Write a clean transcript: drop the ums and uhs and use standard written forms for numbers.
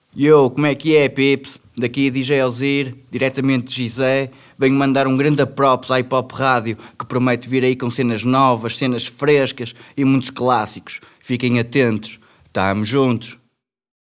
Yo, como é que é, Pips? Daqui a DJ Ozir, diretamente de Gizé, venho mandar um grande props à Hip Hop Rádio, que promete vir aí com cenas novas, cenas frescas e muitos clássicos. Fiquem atentos, estamos juntos.